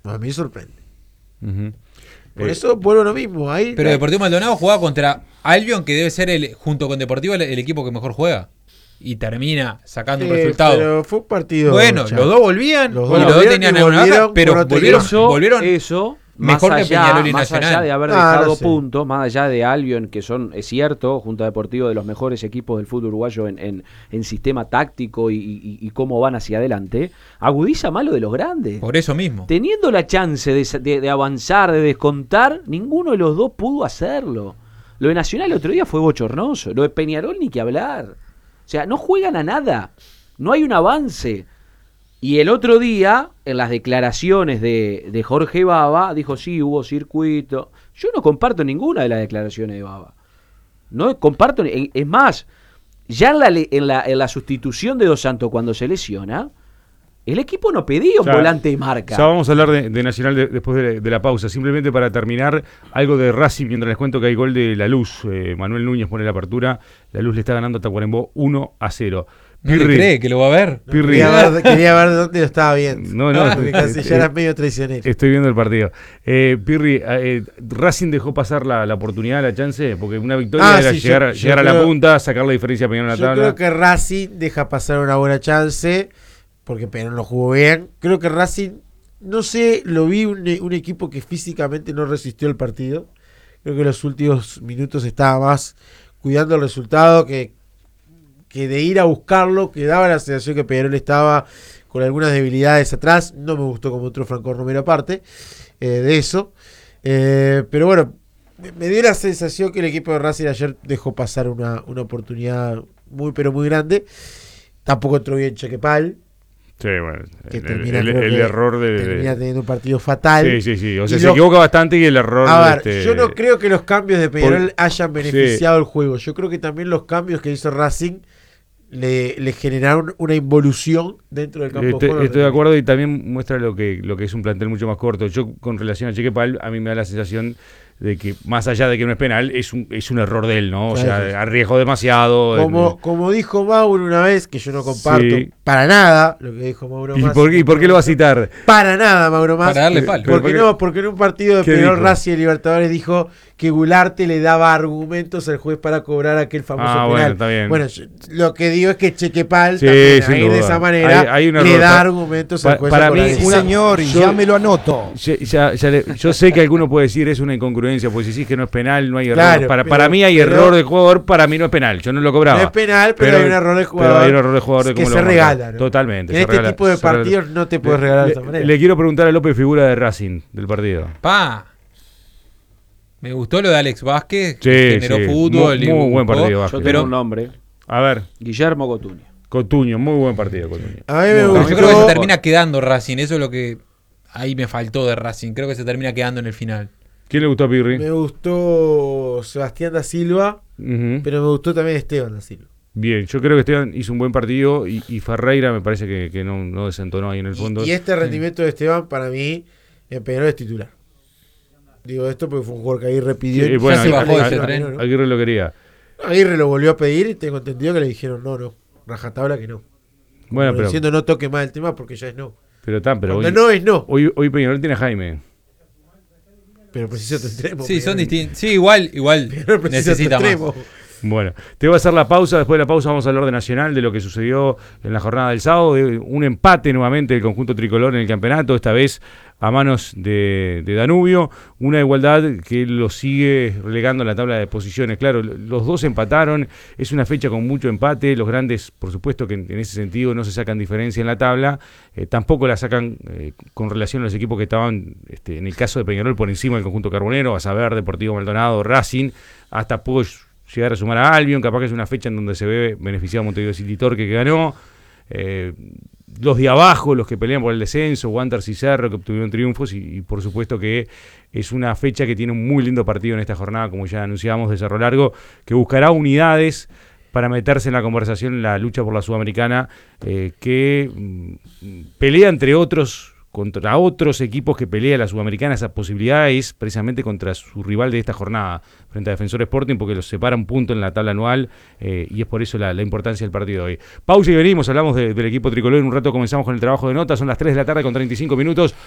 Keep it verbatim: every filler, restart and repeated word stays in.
A mí sorprende. Uh-huh. Por eh, eso vuelvo a lo mismo. Ahí, pero ahí. Deportivo Maldonado jugaba contra Albion, que debe ser, el junto con Deportivo, el, el equipo que mejor juega. Y termina sacando Eh, un resultado. Pero fue un partido. Bueno, ya. los dos volvían, Los y dos los dos volvieron tenían y una baja, volvieron pero con otra volvieron, ilusión. volvieron eso, mejor más que allá, Peñarol y más Nacional. allá de haber Ah, dejado no sé. puntos, más allá de Albion, que son, es cierto, junto a Deportivo, de los mejores equipos del fútbol uruguayo en, en, en sistema táctico y, y, y cómo van hacia adelante, agudiza más lo de los grandes. Por eso mismo. Teniendo la chance de, de, de avanzar, de descontar, ninguno de los dos pudo hacerlo. Lo de Nacional el otro día fue bochornoso. Lo de Peñarol ni que hablar. O sea, no juegan a nada. No hay un avance. Y el otro día, en las declaraciones de, de Jorge Baba, dijo, sí, hubo circuito. Yo no comparto ninguna de las declaraciones de Baba. No comparto, es más, ya en la, en la, en la sustitución de Dos Santos cuando se lesiona, el equipo no pedía un ya, volante de marca. Ya vamos a hablar de, de Nacional de, después de, de la pausa. Simplemente para terminar, algo de Racing, mientras les cuento que hay gol de La Luz. Eh, Manuel Núñez pone la apertura. La Luz le está ganando a Tacuarembó uno a cero. ¿No le cree que lo va a ver? Pirri. Quería ver, quería ver dónde lo estaba viendo. No, no, Porque casi ya era medio traicionero. Estoy viendo el partido. Eh, Pirri, eh, Racing dejó pasar la, la oportunidad, la chance, porque una victoria Ah, era sí, llegar, yo- llegar yo a la creo- punta, sacar la diferencia a Peñarol en la Yo tabla. creo que Racing deja pasar una buena chance, porque Peñarol lo jugó bien. Creo que Racing, no sé, lo vi un, un equipo que físicamente no resistió el partido. Creo que en los últimos minutos estaba más cuidando el resultado que, que de ir a buscarlo, que daba la sensación que Peñarol estaba con algunas debilidades atrás. No me gustó como otro Franco Romero aparte eh, de eso. Eh, pero bueno, me, me dio la sensación que el equipo de Racing ayer dejó pasar una, una oportunidad muy pero muy grande. Tampoco entró bien Chequepal, Sí, bueno, que el, termina, el- creo el que error de... termina de- teniendo un partido fatal. Sí, sí, sí. O sea, Y se lo- equivoca bastante y el error... A ver, este, yo no creo que los cambios de Peñarol Por- hayan beneficiado el juego. Yo creo que también los cambios que hizo Racing le, le generaron una involución dentro del campo Estoy, de juego. estoy de acuerdo y también muestra lo que, lo que es un plantel mucho más corto. Yo, con relación a Chequepal, a mí me da la sensación de que, más allá de que no es penal, es un, es un error de él, ¿no? O Claro, sea, sí. arriesgó demasiado. Como, eh, como dijo Mauro una vez, que yo no comparto Sí. para nada lo que dijo Mauro ¿Y Massa. por, qué, ¿Y por qué lo va a citar? Para nada, Mauro Massa. Para darle palo. Pero Porque porque- no, porque en un partido de ¿Qué Peñarol, dijo? Racing y Libertadores dijo que Gularte le daba argumentos al juez para cobrar aquel famoso Ah, penal. bueno, está bien. Bueno, yo- lo que digo es que Chequepal Sí, también, sin ahí duda. de esa manera Hay- hay un le error. da Pa- argumentos pa- al juez. para a cobrar mí, eso. una- Señor, yo- ya me lo anoto. Ya, ya- ya le- yo sé que alguno puede decir es una incongruencia, pues si decís que no es penal, no hay error. Claro, para, pero- para mí hay pero- error del jugador, para mí no es penal. Yo no lo cobraba. No es penal, pero, hay un error del jugador. Pero hay un error del jugador de que cómo se lo va a marcar. regala, ¿no? Totalmente. En se este regala- tipo de se regala. partidos no te puedes regalar de esta Le, manera. le quiero preguntar a López, figura de Racing del partido. Pa. Me gustó lo de Alex Vázquez, Sí, que generó sí. fútbol. Muy- y muy buen buscó. partido, Yo Vázquez. tengo Pero- un nombre, A ver, Guillermo Cotuño. Cotuño, muy buen partido, Cotuño. A mí me Pero gustó. yo creo que se termina quedando Racing, eso es lo que ahí me faltó de Racing. Creo que se termina quedando en el final. ¿Quién le gustó a Pirri? Me gustó Sebastián da Silva, Ujú. pero me gustó también Esteban da Silva. Bien, yo creo que Esteban hizo un buen partido y, y Ferreira me parece que, que no, no desentonó ahí en el fondo. Y, y este rendimiento de Esteban, para mí, en Peñarol es titular. Digo esto porque fue un jugador que Aguirre pidió. Sí, y bueno, ya se Aguirre- bajó de ese Aguirre- tren, ¿no? Aguirre lo quería. Aguirre lo volvió a pedir y tengo entendido que le dijeron no, no. Rajatabla que no. Bueno, Como pero, diciendo no toque más el tema porque ya es no. pero tan, pero Cuando hoy, no es no. hoy, hoy Peñarol tiene a Jaime. Pero precisa tu extremo. Sí, son Peñarol. distintos. Sí, igual, igual Peñarol precisa tu necesita más. extremo. Bueno, te voy a hacer la pausa. Después de la pausa vamos a hablar de Nacional, de lo que sucedió en la jornada del sábado, de un empate nuevamente del conjunto tricolor en el campeonato, esta vez a manos de, de Danubio, una igualdad que lo sigue relegando a la tabla de posiciones. Claro, los dos empataron, es una fecha con mucho empate, los grandes, por supuesto que en, en ese sentido no se sacan diferencia en la tabla, eh, tampoco la sacan eh, con relación a los equipos que estaban, este, en el caso de Peñarol, por encima del conjunto carbonero, a saber, Deportivo Maldonado, Racing, hasta pudo llegar a sumar a Albion, capaz que es una fecha en donde se ve beneficiado Montevideo City Torque que ganó. Eh, los de abajo, los que pelean por el descenso, Wanderers y Cerro, que obtuvieron triunfos, y, y por supuesto que es una fecha que tiene un muy lindo partido en esta jornada, como ya anunciamos, de Cerro Largo, que buscará unidades para meterse en la conversación en la lucha por la Sudamericana, eh, que mm, pelea entre otros contra otros equipos que pelea la Sudamericana. Esa posibilidad es precisamente contra su rival de esta jornada, frente a Defensor Sporting, porque los separa un punto en la tabla anual, eh, y es por eso la, la importancia del partido de hoy. Pausa y venimos, hablamos de, del equipo tricolor. En un rato comenzamos con el trabajo de notas, son las tres de la tarde con treinta y cinco minutos.